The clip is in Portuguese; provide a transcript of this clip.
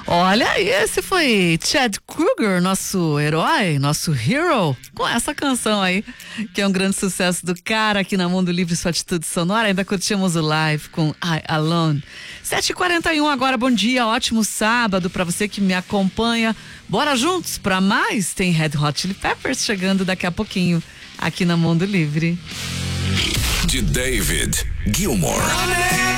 Olha, esse foi Chad Kroeger, nosso herói, nosso hero, com essa canção aí, que é um grande sucesso do cara aqui na Mundo Livre, sua atitude sonora. Ainda curtimos o live com I Alone. 7h41 agora, bom dia, ótimo sábado pra você que me acompanha. Bora juntos pra mais? Tem Red Hot Chili Peppers chegando daqui a pouquinho aqui na Mundo Livre. De David Gilmour.